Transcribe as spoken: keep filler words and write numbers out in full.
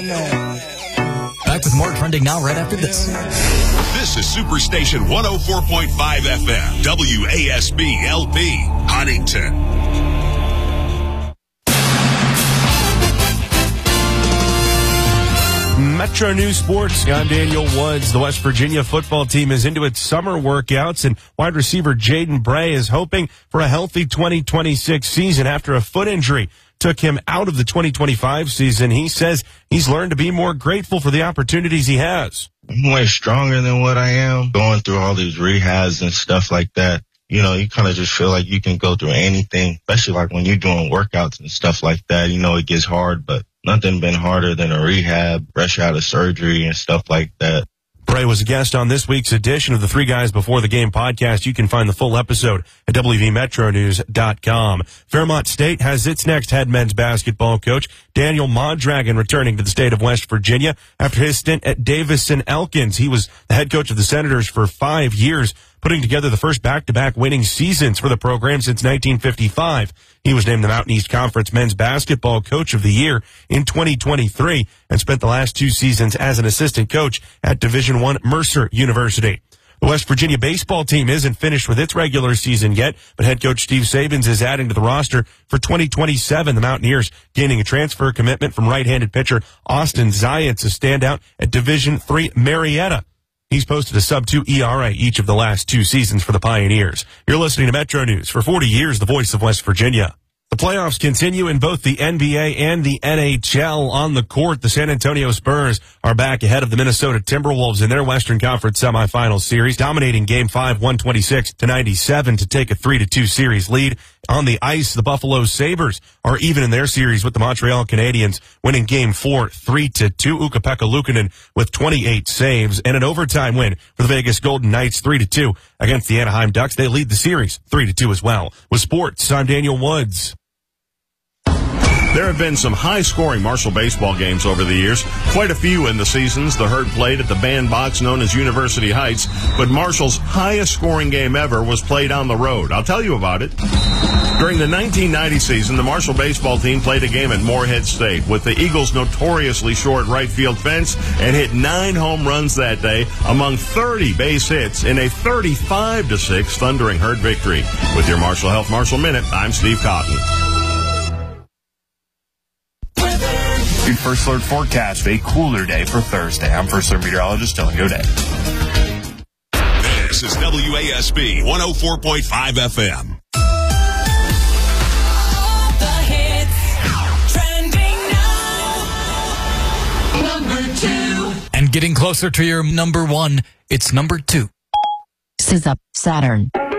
Back with more Trending Now right after this. This is Superstation one oh four point five F M, W A S B L P, Huntington. Metro News Sports, I'm Daniel Woods. The West Virginia football team is into its summer workouts, and wide receiver Jaden Bray is hoping for a healthy twenty twenty-six season after a foot injury took him out of the twenty twenty-five season. He says he's learned to be more grateful for the opportunities he has. I'm way stronger than what I am. Going through all these rehabs and stuff like that, you know, you kind of just feel like you can go through anything, especially like when you're doing workouts and stuff like that. You know, it gets hard, but nothing been harder than a rehab, fresh out of surgery and stuff like that. Bray was a guest on this week's edition of the Three Guys Before the Game podcast. You can find the full episode at W V Metro News dot com. Fairmont State has its next head men's basketball coach, Daniel Mondragon, returning to the state of West Virginia after his stint at Davison Elkins. He was the head coach of the Senators for five years, putting together the first back-to-back winning seasons for the program since nineteen fifty-five. He was named the Mountain East Conference Men's Basketball Coach of the Year in twenty twenty-three and spent the last two seasons as an assistant coach at Division I Mercer University. The West Virginia baseball team isn't finished with its regular season yet, but head coach Steve Sabins is adding to the roster for twenty twenty-seven. The Mountaineers gaining a transfer commitment from right-handed pitcher Austin Zayats, a standout at Division three Marietta. He's posted a sub two E R A each of the last two seasons for the Pioneers. You're listening to Metro News. For forty years, the voice of West Virginia. The playoffs continue in both the N B A and the N H L. On the court, the San Antonio Spurs are back ahead of the Minnesota Timberwolves in their Western Conference semifinal series, dominating Game five one twenty-six to ninety-seven to take a three to two series lead. On the ice, the Buffalo Sabres are even in their series with the Montreal Canadiens, winning Game four three to two. Ukko-Pekka Luukkonen with twenty-eight saves and an overtime win for the Vegas Golden Knights three to two against the Anaheim Ducks. They lead the series three to two as well. With sports, I'm Daniel Woods. There have been some high-scoring Marshall baseball games over the years, quite a few in the seasons. The Herd played at the bandbox known as University Heights, but Marshall's highest-scoring game ever was played on the road. I'll tell you about it. During the nineteen ninety season, the Marshall baseball team played a game at Morehead State with the Eagles' notoriously short right field fence and hit nine home runs that day among thirty base hits in a thirty-five to six thundering Herd victory. With your Marshall Health Marshall Minute, I'm Steve Cotton. Your First Alert forecast, a cooler day for Thursday. I'm First Alert meteorologist Dylan Godet. This is W A S B one oh four point five F M. All the hits, trending now. Number two. And getting closer to your number one, it's number two. S Z A, Saturn.